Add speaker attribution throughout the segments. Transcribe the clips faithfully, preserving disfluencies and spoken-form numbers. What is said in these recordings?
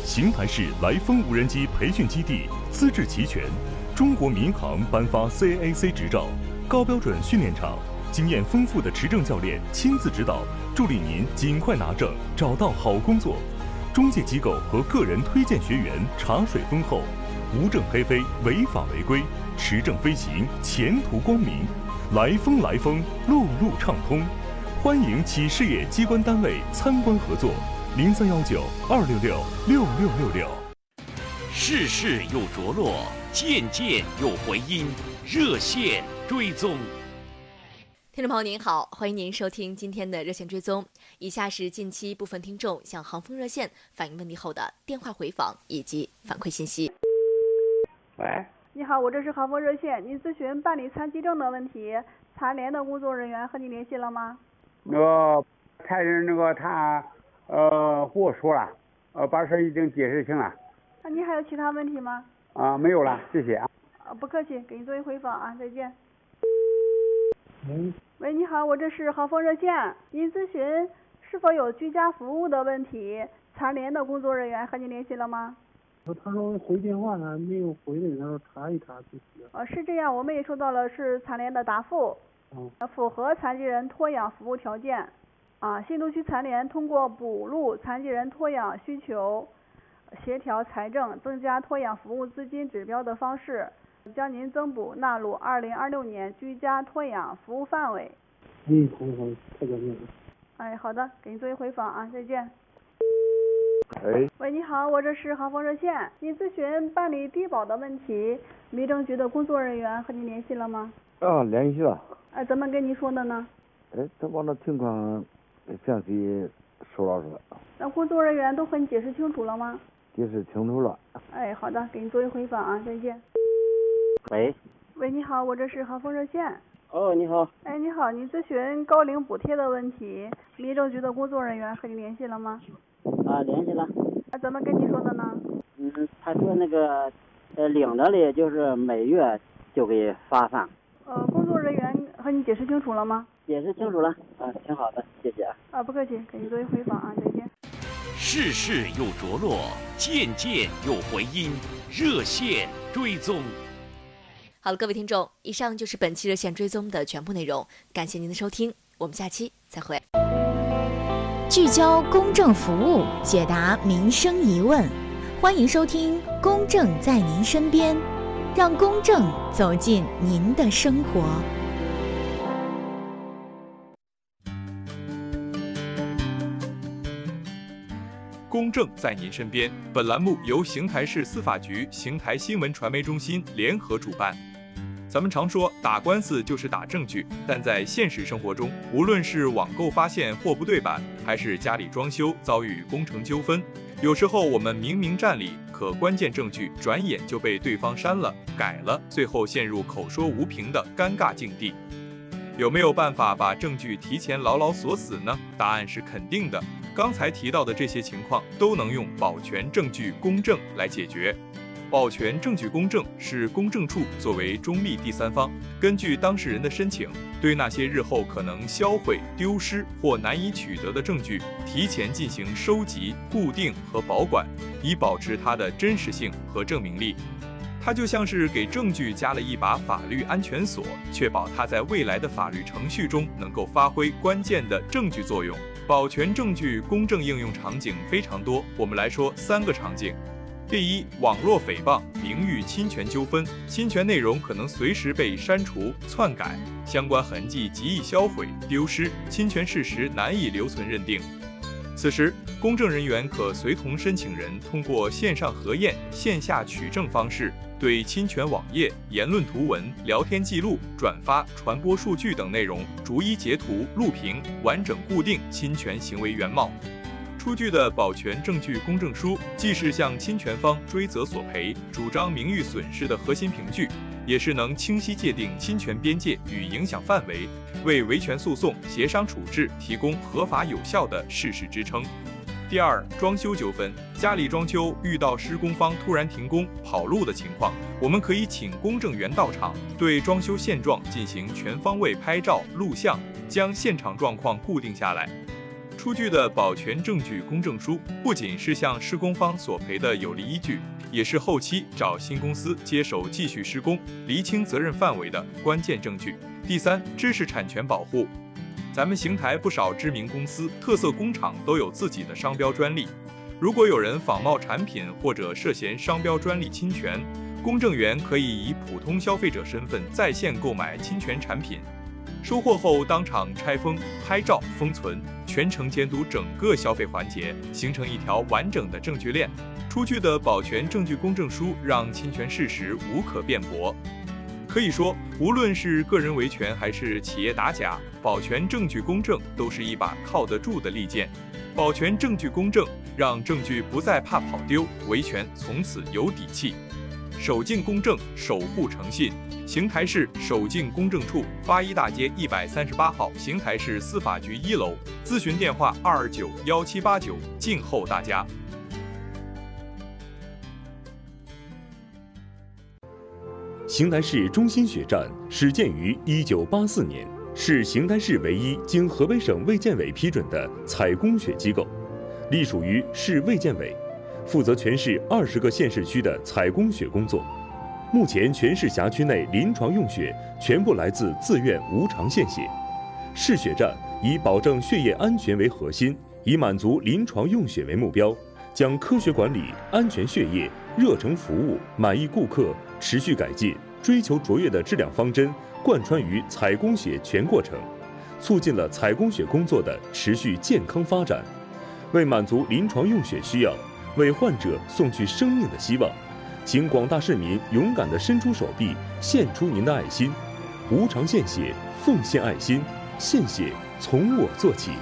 Speaker 1: 邢台市来风无人机培训基地资质齐全，中国民航颁发 C A A C 执照，高标准训练场，经验丰富的持证教练亲自指导，助力您尽快拿证，找到好工作。中介机构和个人推荐学员茶水丰厚，无证黑飞，违法违规，持证飞行，前途光明。来风来风，路路畅通。欢迎企事业机关单位参观合作，零三幺九二六六六六六六。
Speaker 2: 事事有着落，件件有回音，热线追踪。
Speaker 3: 听众朋友您好，欢迎您收听今天的热线追踪。以下是近期部分听众向航风热线反映问题后的电话回访以及反馈信息。
Speaker 4: 喂，
Speaker 5: 你好，我这是航风热线，您咨询办理残疾证的问题，残联的工作人员和你联系了吗？
Speaker 4: 那个残人那个他呃和我说了，呃把事已经解释清了。
Speaker 5: 那您还有其他问题吗？
Speaker 4: 啊，没有了，谢谢啊。
Speaker 5: 啊，不客气，给您做一回访啊，再见。
Speaker 6: 喂，
Speaker 5: 喂，你好，我这是航风热线，您咨询是否有居家服务的问题，残联的工作人员和您联系了吗？
Speaker 6: 他说回电话呢，没有回的，他说查一查就行。
Speaker 5: 呃，是这样，我们也收到了是残联的答复，
Speaker 6: 嗯，
Speaker 5: 符合残疾人托养服务条件。啊，新都区残联通过补录残疾人托养需求，协调财政，增加托养服务资金指标的方式，将您增补纳入二零二六年居家托养服务范围。
Speaker 6: 嗯，好好，太感谢了。
Speaker 5: 哎，好的，给您做一回访啊，再见。
Speaker 4: 喂，
Speaker 5: 喂，你好，我这是航风热线，您咨询办理低保的问题，民政局的工作人员和您联系了吗？
Speaker 7: 啊，联系了。
Speaker 5: 哎，怎么跟您说的呢？
Speaker 7: 哎，他把那情况详细说了说。
Speaker 5: 那工作人员都和你解释清楚了吗？
Speaker 7: 解释清楚了。
Speaker 5: 哎，好的，给您做一回访啊，再见。
Speaker 8: 喂。
Speaker 5: 喂，你好，我这是航风热线。
Speaker 8: 哦，你好。
Speaker 5: 哎，你好，你咨询高龄补贴的问题，民政局的工作人员和你联系了吗？
Speaker 8: 啊，联系了。
Speaker 5: 啊，怎么跟你说的呢？
Speaker 8: 嗯，他说那个，呃，领着的就是每月就给发放。
Speaker 5: 呃，工作人员和你解释清楚了吗？
Speaker 8: 解释清楚了，啊，挺好的，谢谢。
Speaker 5: 啊，不客气，给您做一回访啊，再见。
Speaker 2: 事事有着落，件件有回音，热线追踪。
Speaker 3: 好了，各位听众，以上就是本期热线追踪的全部内容，感谢您的收听，我们下期再会。
Speaker 9: 聚焦公正服务，解答民生疑问，欢迎收听《公正在您身边》，让公正走进您的生活。
Speaker 10: 公正在您身边，本栏目由邢台市司法局、邢台新闻传媒中心联合主办。咱们常说打官司就是打证据，但在现实生活中，无论是网购发现货不对版，还是家里装修遭遇工程纠纷，有时候我们明明占理，可关键证据转眼就被对方删了、改了，最后陷入口说无凭的尴尬境地。有没有办法把证据提前牢牢锁死呢？答案是肯定的。刚才提到的这些情况都能用保全证据公证来解决。保全证据公证是公证处作为中立第三方，根据当事人的申请，对那些日后可能销毁、丢失或难以取得的证据，提前进行收集、固定和保管，以保持它的真实性和证明力。它就像是给证据加了一把法律安全锁，确保它在未来的法律程序中能够发挥关键的证据作用。保全证据公证应用场景非常多，我们来说三个场景。第一，网络诽谤、名誉侵权纠纷，侵权内容可能随时被删除、篡改，相关痕迹极易销毁、丢失，侵权事实难以留存认定。此时，公证人员可随同申请人通过线上核验、线下取证方式，对侵权网页、言论图文、聊天记录、转发、传播数据等内容逐一截图、录屏，完整固定侵权行为原貌。出具的保全证据公证书，既是向侵权方追责索赔、主张名誉损失的核心凭据，也是能清晰界定侵权边界与影响范围，为维权诉讼、协商处置提供合法有效的事实支撑。第二，装修纠纷，家里装修遇到施工方突然停工、跑路的情况，我们可以请公证员到场，对装修现状进行全方位拍照、录像，将现场状况固定下来。 出具的保全证据公证书不仅是向施工方索赔的有力依据，也是后期找新公司接手继续施工、厘清责任范围的关键证据。第三，知识产权保护。咱们邢台不少知名公司、特色工厂都有自己的商标专利，如果有人仿冒产品或者涉嫌商标专利侵权，公证员可以以普通消费者身份在线购买侵权产品，收货后当场拆封、拍照、封存，全程监督整个消费环节，形成一条完整的证据链。出具的保全证据公证书让侵权事实无可辩驳。可以说，无论是个人维权还是企业打假，保全证据公证都是一把靠得住的利剑。保全证据公证，让证据不再怕跑丢，维权从此有底气。守静公证，守护诚信。邢台市守静公证处，八一大街一百三十八号，邢台市司法局一楼。咨询电话：二二九幺七八九，静候大家。
Speaker 1: 邢台市中心血站始建于一九八四年，是邢台市唯一经河北省卫健委批准的采供血机构，隶属于市卫健委，负责全市二十个县市区的采供血工作。目前全市辖区内临床用血全部来自自愿无偿献血。市血站以保证血液安全为核心，以满足临床用血为目标，将科学管理、安全血液、热诚服务、满意顾客、持续改进、追求卓越的质量方针贯穿于采供血全过程，促进了采供血工作的持续健康发展。为满足临床用血需要，为患者送去生命的希望，请广大市民勇敢地伸出手臂，献出您的爱心。无偿献血，奉献爱心，献血从我做起。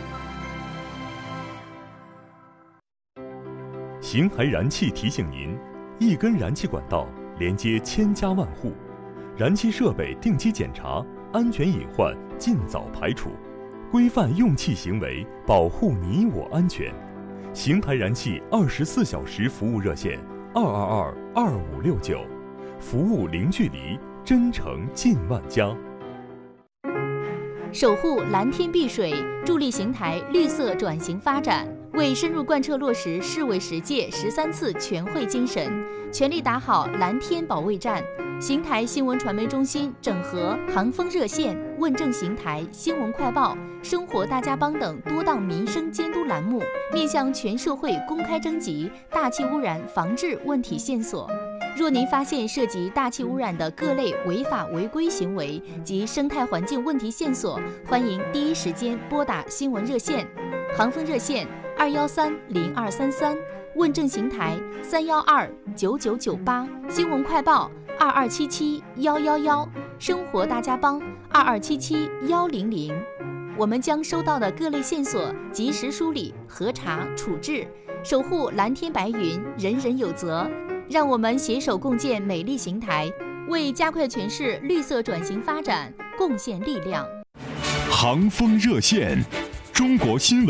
Speaker 1: 邢台燃气提醒您，一根燃气管道连接千家万户，燃气设备定期检查，安全隐患尽早排除，规范用气行为，保护你我安全。邢台燃气二十四小时服务热线：二二二二五六九，服务零距离，真诚近万家。
Speaker 9: 守护蓝天碧水，助力邢台绿色转型发展。为深入贯彻落实市委十届十三次全会精神，全力打好蓝天保卫战，邢台新闻传媒中心整合航风热线、问政邢台、新闻快报、生活大家帮等多档民生监督栏目，面向全社会公开征集大气污染防治问题线索。若您发现涉及大气污染的各类违法违规行为及生态环境问题线索，欢迎第一时间拨打新闻热线，航风热线二幺三零二三三，问政邢台三幺二九九九八，新闻快报二二七七幺幺幺，生活大家帮二二七七幺零零。我们将收到的各类线索及时梳理、核查、处置，守护蓝天白云，人人有责。让我们携手共建美丽邢台，为加快全市绿色转型发展贡献力量。
Speaker 11: 航风热线，中国新闻